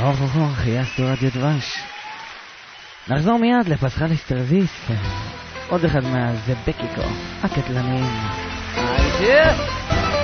חייסו רדיו דבש. נחזור מיד לפסחל סטרוויס. עוד אחד מהזבקיקו הקטלניים. הייתי